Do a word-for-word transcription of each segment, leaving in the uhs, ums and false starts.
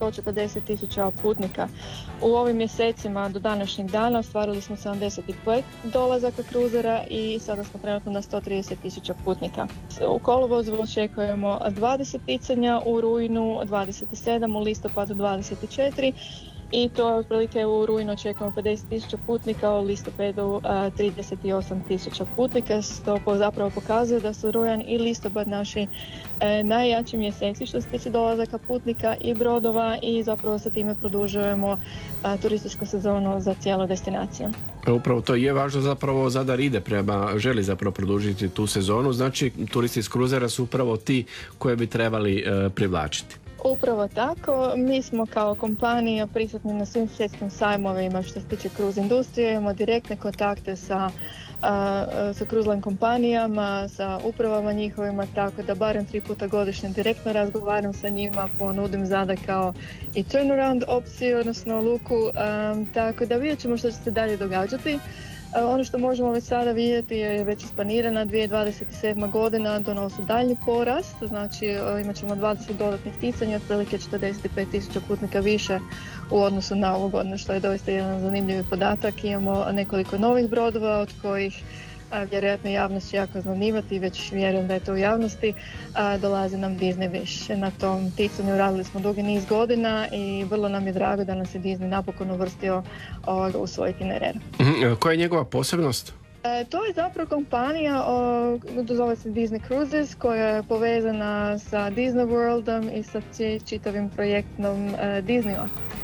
sto četrdeset tisuća putnika. U ovim mjesecima do današnjeg dana ostvarili smo sedamdeset pet dolazaka kruzera i sada smo trenutno na sto trideset tisuća putnika. U kolovozu očekujemo dvadeset ticanja, u rujnu dvadeset sedam, u listopadu dvadeset četiri. I to je otprilike u rujnu očekujemo pedeset tisuća putnika, u listopadu trideset osam tisuća putnika, što zapravo pokazuje da su rujan i listopad naši e, najjači mjeseci što se tiče dolazaka putnika i brodova i zapravo sa time produžujemo a, turističku sezonu za cijelu destinaciju. Upravo to je važno, zapravo Zadar ide prema, želi zapravo produžiti tu sezonu, znači turisti iz kruzera su upravo ti koje bi trebali e, privlačiti. Upravo tako, mi smo kao kompanija prisutni na svim svjetskim sajmovima što se tiče cruise industrije, imamo direktne kontakte sa, a, sa cruise line kompanijama, sa upravama njihovima, tako da barem tri puta godišnje direktno razgovaram sa njima, ponudim Zadar kao i turnaround opciju, odnosno luku, a, tako da vidjet ćemo što će se dalje događati. Ono što možemo već sada vidjeti je već isplanirana dvije tisuće dvadeset sedma godina donosi daljnji porast, znači imat ćemo dvadeset dodatnih ticanja, otprilike četrdeset pet tisuća putnika više u odnosu na ovu godinu, što je doista jedan zanimljiv podatak. Imamo nekoliko novih brodova od kojih a, vjerojatno javnost će jako zanimati, već vjerujem da je to u javnosti, a, dolazi nam Disney Wish. Na tom ticanju radili smo dugi niz godina i vrlo nam je drago da nas je Disney napokon uvrstio o, u svoj itinerar. Mm, koja je njegova posebnost? E, to je zapravo kompanija, o, zove se Disney Cruises, koja je povezana sa Disney Worldom i sa čitavim projektom e, Disneya.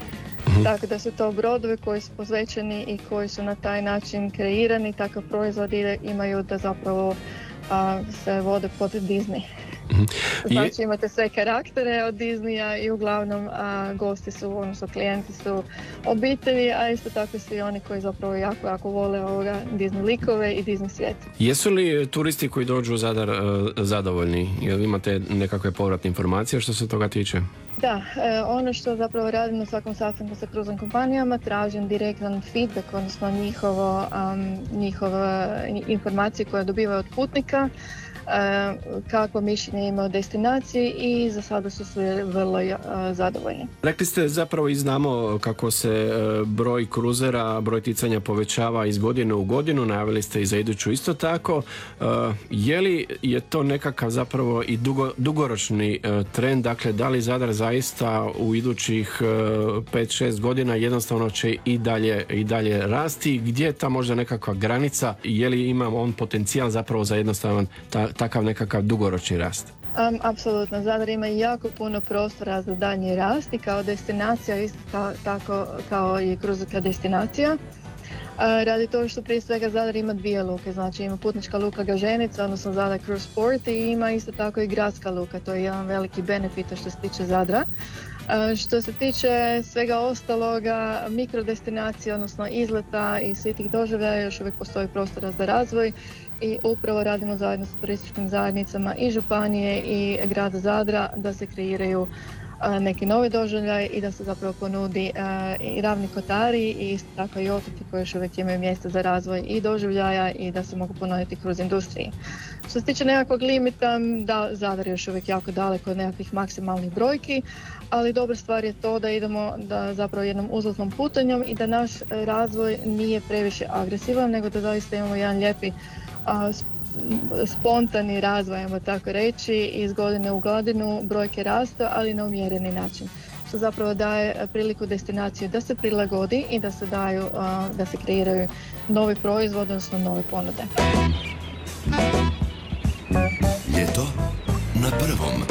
Tako da su to brodovi koji su posvećeni i koji su na taj način kreirani, takav proizvod imaju da zapravo a, se vode pod Disney. Mm-hmm. Znači imate sve karaktere od Disneya i uglavnom a, gosti su, odnosno klijenti su obitelji, a isto tako su i oni koji zapravo jako, jako vole ovoga Disney likove i Disney svijet. Jesu li turisti koji dođu u Zadar uh, zadovoljni? Jel imate nekakve povratne informacije što se toga tiče? Da, e, ono što zapravo radim na svakom sastanku sa cruise kompanijama, tražim direktan feedback, odnosno njihovo, um, njihove informacije koje dobivaju od putnika, e, kakvo mišljenje ima o destinaciji i za sada su svi vrlo e, zadovoljni. Rekli ste zapravo i znamo kako se e, broj kruzera, broj ticanja povećava iz godine u godinu, najavili ste i za iduću isto tako. E, je li je to nekakav zapravo i dugo, dugoročni e, trend, dakle da li Zadar zaista u idućih pet šest godina jednostavno će i dalje, i dalje rasti? Gdje je ta možda nekakva granica? Je li ima on potencijal zapravo za jednostavan ta, takav nekakav dugoročni rast? Um, apsolutno, Zadar ima jako puno prostora za daljnji rast i kao destinacija, isto kao, tako kao i kruzerska destinacija. Uh, radi toga što prije svega Zadar ima dvije luke, znači ima putnička luka Gaženica, odnosno Zadar Cruise Port, i ima isto tako i gradska luka, to je jedan veliki benefit što se tiče Zadra. Uh, što se tiče svega ostaloga, mikrodestinacije, odnosno izleta i svih tih doživljaja, još uvijek postoji prostora za razvoj i upravo radimo zajedno sa turističkim zajednicama i županije i grada Zadra da se kreiraju neki novi doživljaj i da se zapravo ponudi uh, i Ravni kotari i isto tako i otoci koji još uvijek imaju mjesta za razvoj i doživljaja i da se mogu ponuditi kroz industriji. Što se tiče nekakvog limita, da, Zadar je još uvijek jako daleko od nekakvih maksimalnih brojki, ali dobra stvar je to da idemo da zapravo jednom uzlaznom putanjom i da naš razvoj nije previše agresivan, nego da zaista imamo jedan lijepi uh, spontani razvoj, ajmo tako reći, iz godine u godinu brojke rastu, ali na umjereni način. Što zapravo daje priliku destinaciji da se prilagodi i da se daju, da se kreiraju novi proizvodi, odnosno nove ponude. Ljeto na prvom.